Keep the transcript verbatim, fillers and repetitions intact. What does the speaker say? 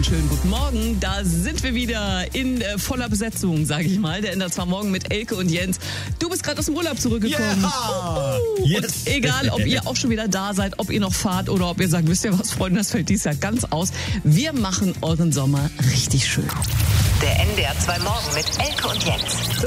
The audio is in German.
einen schönen guten Morgen. Da sind wir wieder in äh, voller Besetzung, sage ich mal. Der N D R zwei Morgen mit Elke und Jens. Du bist gerade aus dem Urlaub zurückgekommen. Yeah. Uhu. Yes. Und egal, ob ihr auch schon wieder da seid, ob ihr noch fahrt oder ob ihr sagt, wisst ihr was, Freunde, das fällt dieses Jahr ganz aus. Wir machen euren Sommer richtig schön. Der N D R zwei Morgen mit Elke und Jens.